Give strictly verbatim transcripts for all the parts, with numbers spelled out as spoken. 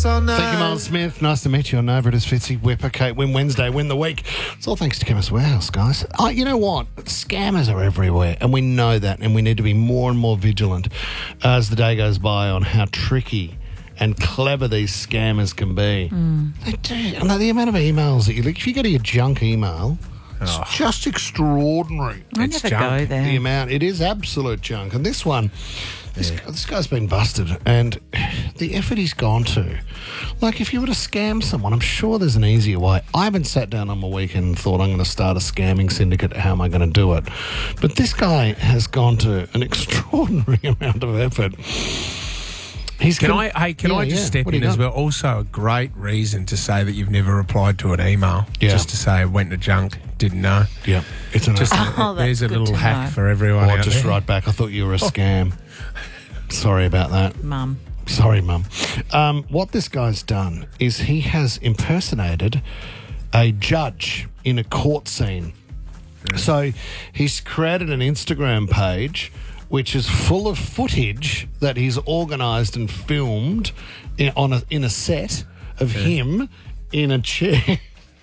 on that. Thank you, Miles Smith. Nice to meet you on Nova. It is Fitzy, Whipper, Kate, Win Wednesday, Win the Week. It's all thanks to Chemist Warehouse, guys. Oh, you know what? Scammers are everywhere, and we know that, and we need to be more and more vigilant as the day goes by on how tricky and clever these scammers can be. Mm. They do. I know the amount of emails that you look. If you go to your junk email, it's oh. just extraordinary. I it's never junk. go there. The amount, it is absolute junk. And this one, this, yeah. this guy's been busted, and the effort he's gone to. Like, if you were to scam someone, I'm sure there's an easier way. I haven't sat down on my weekend and thought, I'm going to start a scamming syndicate. How am I going to do it? But this guy has gone to an extraordinary amount of effort. He's can con- I? Hey, can yeah, I just yeah. step What in you as got? well? Also, a great reason to say that you've never replied to an email. Yeah. Just to say, went to junk, didn't know. Yeah, it's an Just Oh, there's a that's good little to hack know. for everyone. Or out just there. right back. I thought you were a scam. Sorry about that. Mum. Sorry, Mum. Um, what this guy's done is he has impersonated a judge in a court scene. So he's created an Instagram page which is full of footage that he's organised and filmed in, on a, in a set of yeah. him in a chair.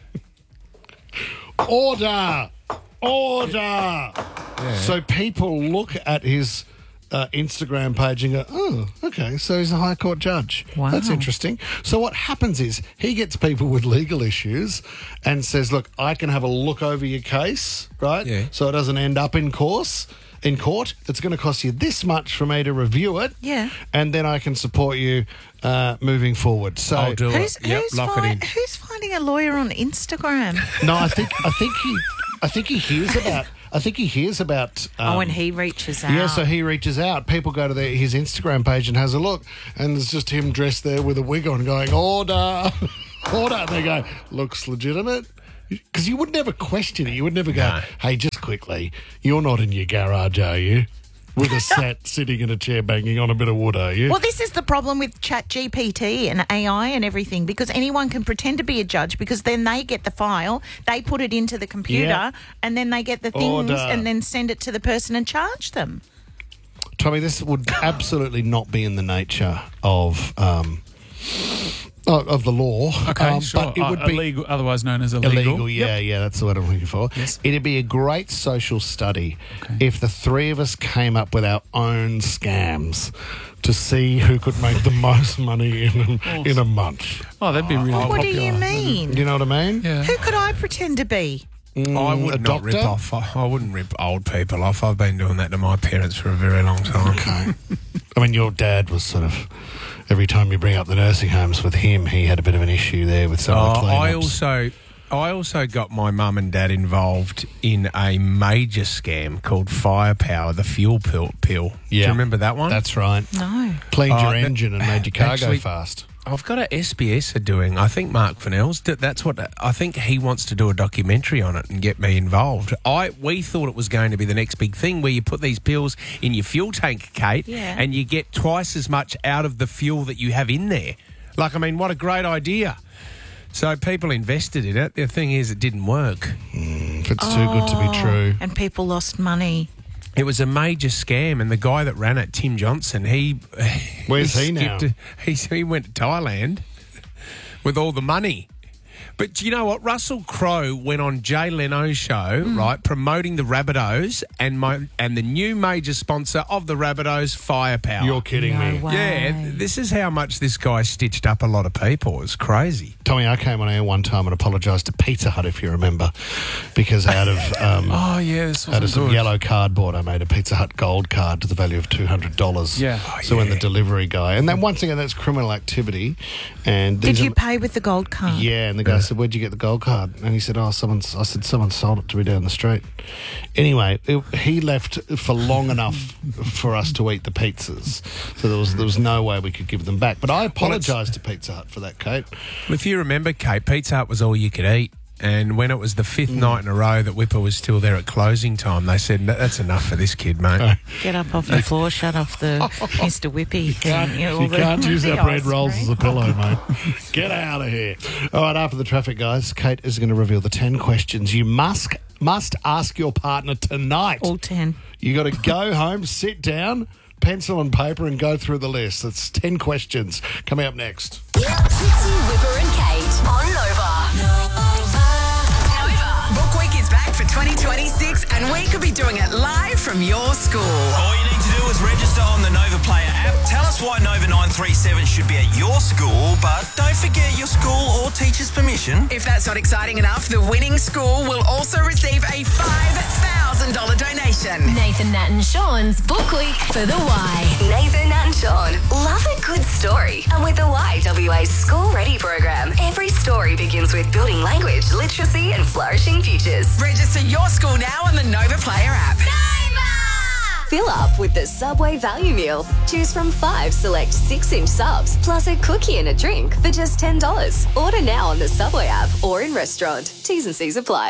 Order! Order! Yeah. So people look at his uh, Instagram page and go, oh, okay, so he's a High Court judge. Wow. That's interesting. So what happens is he gets people with legal issues and says, look, I can have a look over your case, right? Yeah. So it doesn't end up in course. In court, it's going to cost you this much for me to review it. Yeah. And then I can support you uh, moving forward. So I'll do Who's, it. Yep, who's, lock fi- it in. who's finding a lawyer on Instagram? no, I think I think he I think he hears about I think he hears about um, oh, and he reaches out. yeah, so he reaches out. People go to their, his Instagram page and has a look, and there's just him dressed there with a wig on going, order, order. And they go, looks legitimate. Because you would never question it. You would never go, No. hey, just quickly, you're not in your garage, are you? With a sat sitting in a chair banging on a bit of wood, are you? Well, this is the problem with Chat G P T and A I and everything, because anyone can pretend to be a judge, because then they get the file, they put it into the computer, Yeah. and then they get the things Order. and then send it to the person and charge them. Tommy, this would absolutely not be in the nature of um, of of the law. Okay, um, sure. But it would uh, be illegal, otherwise known as illegal. illegal. Yeah, yeah, that's the word I'm looking for. Yes. It'd be a great social study Okay. if the three of us came up with our own scams to see who could make the most money in a, in a month. Oh, that'd be really What popular. do you mean? You know what I mean? Yeah. Who could I pretend to be? I would a not rip doctor? off. I, I wouldn't rip old people off. I've been doing that to my parents for a very long time. Okay. I mean, your dad was sort of, every time you bring up the nursing homes with him, he had a bit of an issue there with some of the Oh, cleanups. I also, I also got my mum and dad involved in a major scam called Firepower, the fuel pill. pill. Do you remember that one? That's right. No. Cleaned Oh, your that- engine and made your car actually- go fast. I've got a S B S are doing. I think Mark Fennell's. d- That's what I think he wants to do a documentary on it and get me involved. I we thought it was going to be the next big thing where you put these pills in your fuel tank, Kate, Yeah. and you get twice as much out of the fuel that you have in there. Like, I mean, what a great idea. So people invested in it. The thing is, it didn't work. If it's too good to be true. And people lost money. It was a major scam, and the guy that ran it, Tim Johnson, he Where's he now? skipped- He he went to Thailand with all the money. But you know what? Russell Crowe went on Jay Leno's show, right, promoting the Rabbitohs and my and the new major sponsor of the Rabbitohs, Firepower. You're kidding No me. way. Yeah, th- this is how much this guy stitched up a lot of people. It's crazy. Tommy, I came on air one time and apologised to Pizza Hut, if you remember, because out of um, Oh, yeah, this out of wasn't some good. yellow cardboard, I made a Pizza Hut gold card to the value of two hundred dollars. Yeah. Oh, so when yeah. the delivery guy, and then once again, that's criminal activity. And Did these you are- pay with the gold card? Yeah, and the guy said, "Where'd you get the gold card?" And he said, "Oh, someone's." I said, "Someone sold it to me down the street." Anyway, it, he left for long enough for us to eat the pizzas, so there was there was no way we could give them back. But I apologised to Pizza Hut for that, Kate. Well, if you remember, Kate, Pizza Hut was all you could eat. And when it was the fifth night in a row that Whipper was still there at closing time, they said, "No, that's enough for this kid, mate." Get up off the floor, shut off the Mister Whippy thing. You know, all You the- can't use the our bread ice rolls cream. as a pillow, mate. Get out of here. All right, after the traffic, guys, Kate is going to reveal the ten questions you must must ask your partner tonight. All ten. You got to go home, sit down, pencil and paper and go through the list. It's ten questions coming up next. Fitzy, Whipper and Kate on Nova. Nova. Book Week is back for twenty twenty-six and we could be doing it live from your school. All you need to do is register on the Nova Player app. Tell us why Nova nine three seven should be at your school, but don't forget your school or teacher's permission. If that's not exciting enough, the winning school will also receive a five thousand dollars donation. Nathan, Nat and Sean's Book Week for the Y. Nathan, Nat and Sean love a good story. And with the Y W A School Ready program, every story begins with building language, literacy and flourishing futures. Register your school now on the Nova Player app. Fill up with the Subway value meal. Choose from five select six-inch subs, plus a cookie and a drink for just ten dollars. Order now on the Subway app or in restaurant. T's and C's apply.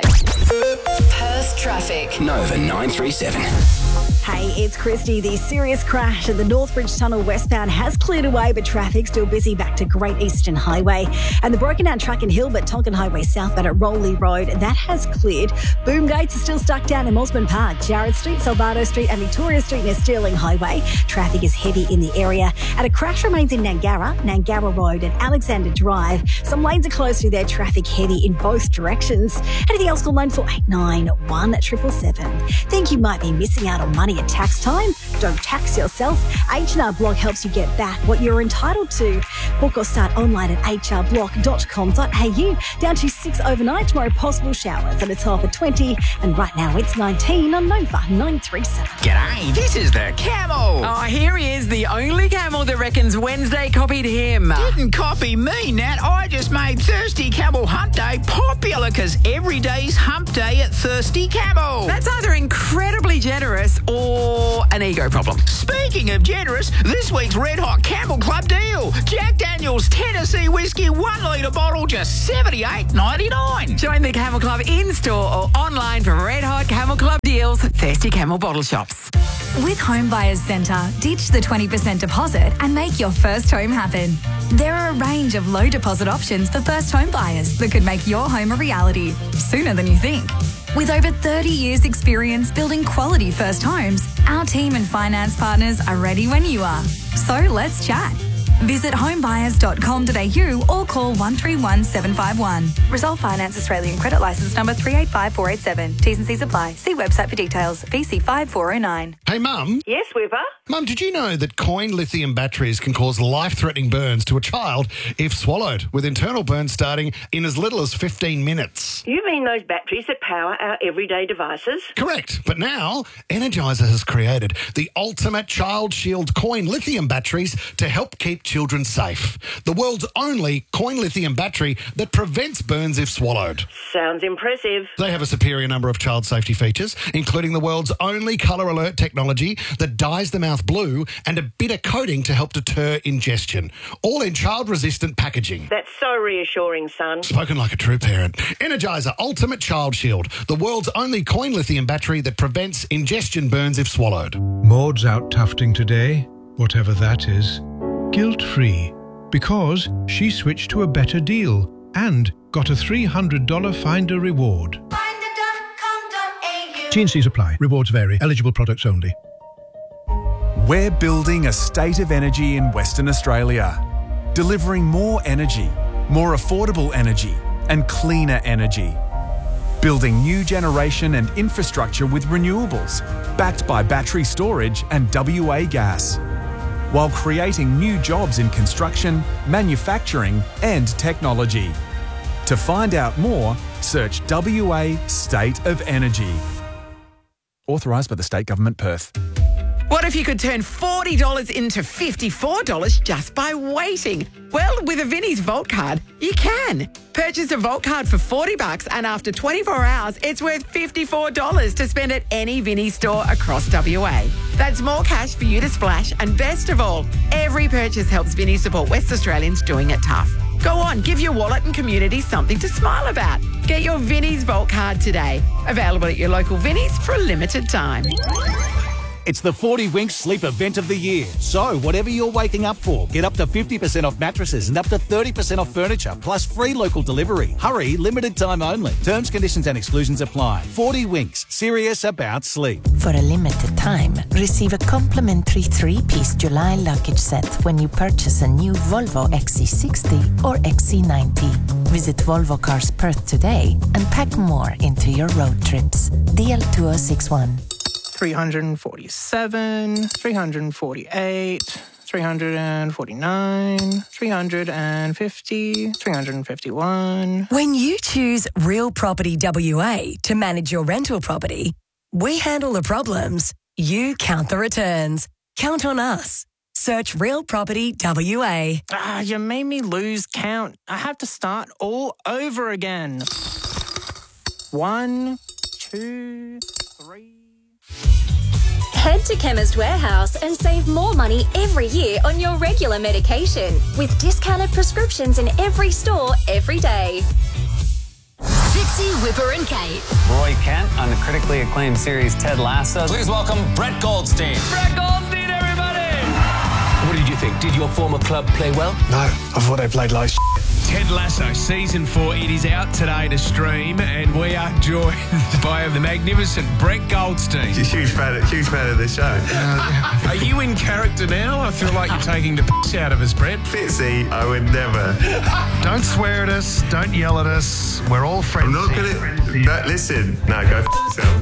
Perth traffic. Nova nine three seven. Hey, it's Christy. The serious crash at the Northbridge Tunnel westbound has cleared away, but traffic still busy back to Great Eastern Highway. And the broken down track in Hilbert, Tonkin Highway southbound at Rowley Road, that has cleared. Boom gates are still stuck down in Mosman Park, Jarrett Street, Salvado Street and Victoria Street near Stirling Highway. Traffic is heavy in the area. And a crash remains in Nangara, Nangara Road and Alexander Drive. Some lanes are closed through there, traffic heavy in both directions. Anything else, call nine four eight nine, one seven seven seven. Think you might be missing out on money at tax time? Don't tax yourself. H and R Block helps you get back what you're entitled to. Book or start online at h r block dot com dot a u. Down to six overnight. Tomorrow, possible showers and it's half at twenty. And right now, it's nineteen on Nova nine three seven. G'day, this is the Camel. Oh, here he is, the only camel that reckons Wednesday copied him. Didn't copy me, Nat. I just made Thirsty Camel Hump Day popular because every day's hump day at Thirsty Camel. That's either incredibly generous or an ego problem. Speaking of generous, this week's Red Hot Camel Club deal. Jack Daniel's Tennessee Whiskey one litre bottle, just seventy-eight ninety-nine. Join the Camel Club in-store or online for Red Hot Camel Club deals, Thirsty Camel bottle shops. With Home Buyers Centre, ditch the twenty percent deposit and make your first home happen. There are a range of low deposit options for first home buyers that could make your home a reality sooner than you think. With over thirty years experience building quality first homes, our team and finance partners are ready when you are. So let's chat. Visit homebuyers dot com dot a u or call one three one seven five one. Resolve Finance Australian Credit Licence number three eight five four eight seven. T's and C's apply. See website for details. V C five four oh nine. Hey, Mum. Yes, Whipper? Mum, did you know that coin lithium batteries can cause life-threatening burns to a child if swallowed, with internal burns starting in as little as fifteen minutes? You mean those batteries that power our everyday devices? Correct. But now, Energizer has created the ultimate child shield coin lithium batteries to help keep children safe. The world's only coin lithium battery that prevents burns if swallowed. Sounds impressive. They have a superior number of child safety features, including the world's only colour alert technology that dyes the mouth blue and a bitter coating to help deter ingestion, all in child-resistant packaging. That's so reassuring, son. Spoken like a true parent. Energizer Ultimate Child Shield, the world's only coin lithium battery that prevents ingestion burns if swallowed. Maud's out tufting today, whatever that is, guilt-free, because she switched to a better deal and got a three hundred dollars Finder reward. T and C's apply. Rewards vary. Eligible products only. We're building a state of energy in Western Australia, delivering more energy, more affordable energy and cleaner energy. Building new generation and infrastructure with renewables, backed by battery storage and W A gas, while creating new jobs in construction, manufacturing and technology. To find out more, search W A State of Energy. Authorised by the State Government, Perth. What if you could turn forty dollars into fifty-four dollars just by waiting? Well, with a Vinnie's Vault card, you can. Purchase a Vault card for forty bucks and after twenty-four hours, it's worth fifty-four dollars to spend at any Vinnie's store across W A. That's more cash for you to splash, and best of all, every purchase helps Vinnie support West Australians doing it tough. Go on, give your wallet and community something to smile about. Get your Vinnie's Vault card today. Available at your local Vinnie's for a limited time. It's the forty Winks Sleep Event of the Year. So, whatever you're waking up for, get up to fifty percent off mattresses and up to thirty percent off furniture, plus free local delivery. Hurry, limited time only. Terms, conditions and exclusions apply. forty Winks, serious about sleep. For a limited time, receive a complimentary three-piece July luggage set when you purchase a new Volvo X C sixty or X C ninety. Visit Volvo Cars Perth today and pack more into your road trips. D L two oh six one. three hundred forty-seven, three hundred forty-eight, three hundred forty-nine, three hundred fifty, three hundred fifty-one. When you choose Real Property W A to manage your rental property, we handle the problems, you count the returns. Count on us. Search Real Property W A. Ah, you made me lose count. I have to start all over again. One, two, three. Head to Chemist Warehouse and save more money every year on your regular medication with discounted prescriptions in every store every day. Fitzy, Whipper and Kate. Roy Kent on the critically acclaimed series Ted Lasso. Please welcome Brett Goldstein. Brett Goldstein, everybody! What did you think? Did your former club play well? No, I thought they played like shit. Ted Lasso Season four, it is out today to stream, and we are joined by the magnificent Brett Goldstein. Huge fan, of, huge fan of this show. Uh, are you in character now? I feel like you're taking the piss out of us, Brett. Fitzy, I would never. Don't swear at us, don't yell at us. We're all friends. I'm not going to... No, listen. No, go f*** yourself.